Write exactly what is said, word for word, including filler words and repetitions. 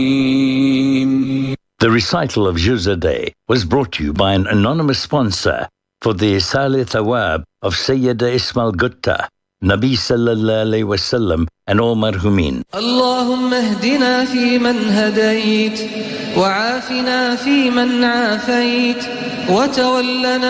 The recital of Juz a Day was brought to you by an anonymous sponsor for the Isal Thawab of Sayyida Ismail Gutta, Nabi sallallahu alayhi wa sallam, and all marhumin. اللهم اهدنا فيمن هديت وعافنا فيمن عافيت وتولنا